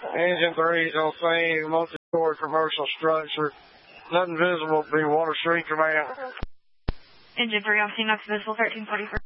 Engine 3 is on scene, multi-story commercial structure. Nothing visible, be Water Street Command. Engine 3 on scene, not visible, 1343.